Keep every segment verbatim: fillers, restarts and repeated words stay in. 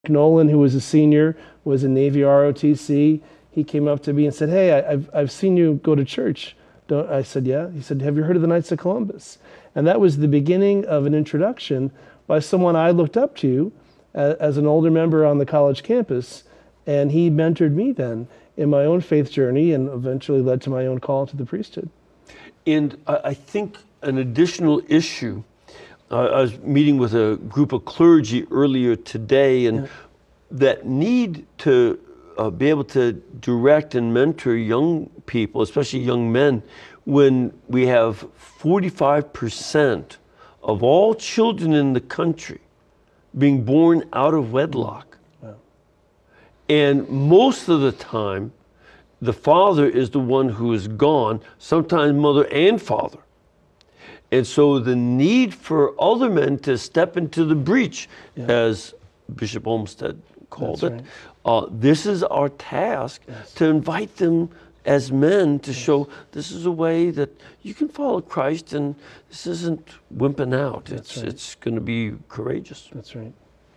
Nolan, who was a senior, was in Navy R O T C. He came up to me and said, "Hey, I, I've I've seen you go to church." Don't, I said, "Yeah." He said, "Have you heard of the Knights of Columbus?" And that was the beginning of an introduction by someone I looked up to as, as an older member on the college campus, and he mentored me then in my own faith journey, and eventually led to my own call to the priesthood. And I think an additional issue. Uh, I was meeting with a group of clergy earlier today, and yeah. that need to uh, be able to direct and mentor young people, especially young men, when we have forty-five percent of all children in the country being born out of wedlock. Wow. And most of the time, the father is the one who is gone, sometimes mother and father. And so the need for other men to step into the breach, yeah. as Bishop Olmsted called That's it, right. uh, this is our task, yes. to invite them as men to yes. show this is a way that you can follow Christ, and this isn't wimping out. That's it's right. it's going to be courageous. That's right.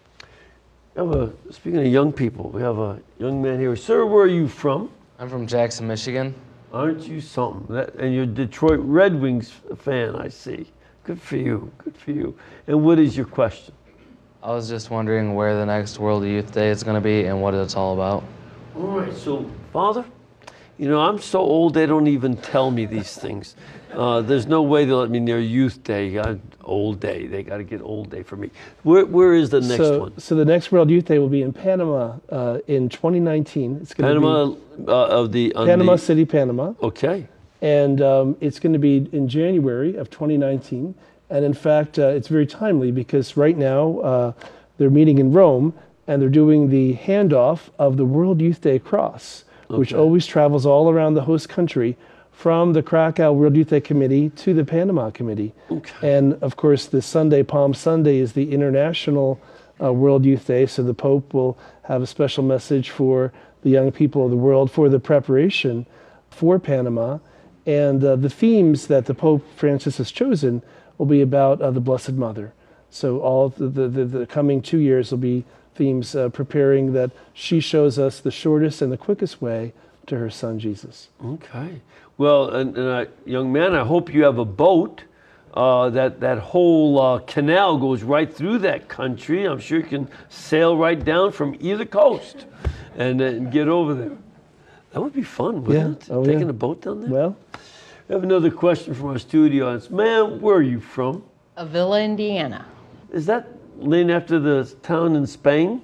We have a, speaking of young people, we have a young man here. Sir, where are you from? I'm from Jackson, Michigan. Aren't you something? That, and you're a Detroit Red Wings fan, I see. Good for you, good for you. And what is your question? I was just wondering where the next World Youth Day is going to be and what it's all about. All right, so Father, you know, I'm so old they don't even tell me these things. Uh, there's no way they'll let me near Youth Day. Uh, old Day, they got to get Old Day for me. Where Where is the next so, one? So the next World Youth Day will be in Panama uh, in twenty nineteen. It's going Panama to be uh, of the Panama the, City, Panama. Okay. And um, it's going to be in January of twenty nineteen. And in fact, uh, it's very timely because right now uh, they're meeting in Rome and they're doing the handoff of the World Youth Day Cross, okay. which always travels all around the host country from the Krakow World Youth Day Committee to the Panama Committee. Okay. And of course, the Sunday, Palm Sunday, is the International uh, World Youth Day, so the Pope will have a special message for the young people of the world for the preparation for Panama. And uh, the themes that the Pope Francis has chosen will be about uh, the Blessed Mother. So all the, the, the, the coming two years will be themes uh, preparing that she shows us the shortest and the quickest way to her son, Jesus. Okay. Well, and, and uh, young man, I hope you have a boat. Uh, that, that whole uh, canal goes right through that country. I'm sure you can sail right down from either coast and, uh, and get over there. That would be fun, wouldn't yeah. it? Oh, Taking yeah. a boat down there? Well, we have another question from our studio audience. Ma'am, where are you from? Avila, Indiana. Is that named after the town in Spain?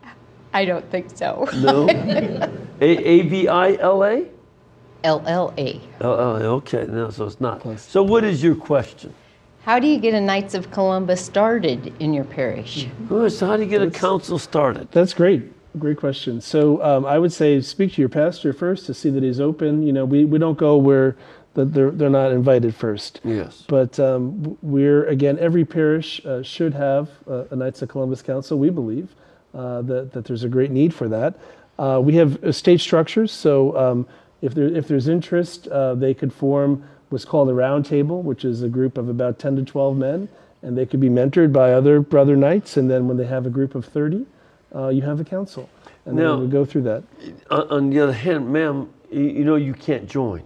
I don't think so. No? A V I L A? L L A. Oh, okay. No, so it's not. So what is your question? How do you get a Knights of Columbus started in your parish? Good. So how do you get that's, a council started? That's great. Great question. So um, I would say speak to your pastor first to see that he's open. You know, we, we don't go where the, they're, they're not invited first. Yes. But um, we're, again, every parish uh, should have a, a Knights of Columbus Council, we believe, uh, that, that there's a great need for that. Uh, we have estate structures, so um, if, there, if there's interest, uh, they could form what's called a round table, which is a group of about ten to twelve men, and they could be mentored by other brother knights, and then when they have a group of thirty, uh, you have a council, and now, then we go through that. On the other hand, ma'am, you, you know you can't join.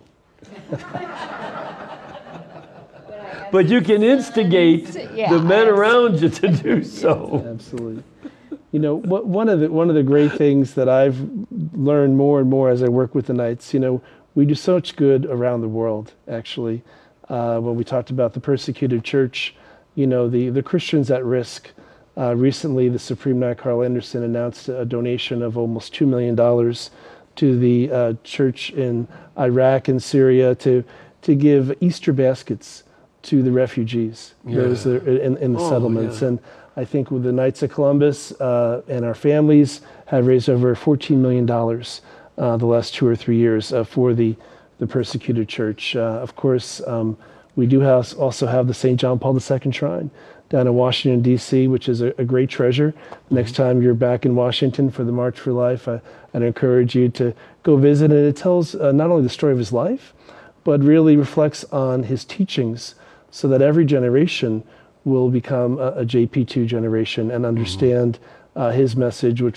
But you can instigate yeah, the men around you to do so. Absolutely. You know, what, one of the one of the great things that I've learned more and more as I work with the Knights, you know, we do so much good around the world, actually. Uh, when we talked about the persecuted church, you know, the, the Christians at risk. Uh, recently, the Supreme Knight Carl Anderson announced a donation of almost two million dollars to the uh, church in Iraq and Syria to, to give Easter baskets to the refugees, yeah. those that are in, in the oh, settlements. Yeah. And I think with the Knights of Columbus uh, and our families have raised over fourteen million dollars uh, the last two or three years uh, for the, the persecuted church. Uh, of course, um, we do have, also have the Saint John Paul the Second Shrine down in Washington, D C, which is a, a great treasure. Mm-hmm. Next time you're back in Washington for the March for Life, I, I'd encourage you to go visit. And it tells uh, not only the story of his life, but really reflects on his teachings so that every generation will become a, a J P two generation and understand uh, his message, which